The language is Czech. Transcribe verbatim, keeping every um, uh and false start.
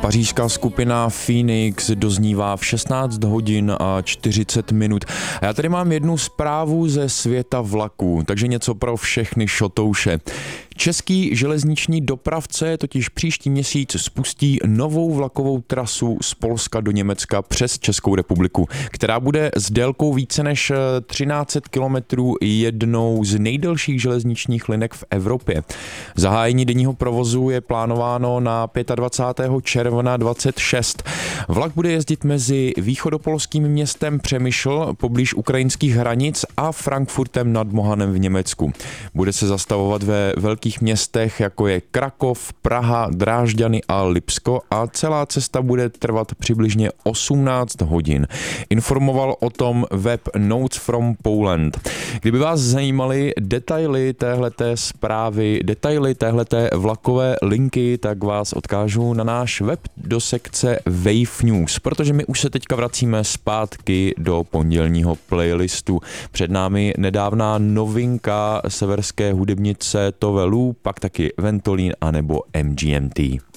Pařížská skupina Phoenix doznívá v šestnáct hodin a čtyřicet minut. A já tady mám jednu zprávu ze světa vlaků, takže něco pro všechny šotouše. Český železniční dopravce totiž příští měsíc spustí novou vlakovou trasu z Polska do Německa přes Českou republiku, která bude s délkou více než třináct set kilometrů jednou z nejdelších železničních linek v Evropě. Zahájení denního provozu je plánováno na dvacátého pátého června dvacet šest. Vlak bude jezdit mezi východopolským městem Přemyšl poblíž ukrajinských hranic a Frankfurtem nad Mohanem v Německu. Bude se zastavovat ve velkých městech, jako je Krakov, Praha, Drážďany a Lipsko, a celá cesta bude trvat přibližně osmnáct hodin. Informoval o tom web Notes from Poland. Kdyby vás zajímaly detaily téhleté zprávy, detaily téhleté vlakové linky, tak vás odkážu na náš web do sekce Wave News, protože my už se teďka vracíme zpátky do pondělního playlistu. Před námi nedávná novinka severské hudebnice Tove Lo, pak taky Ventolin anebo M G M T.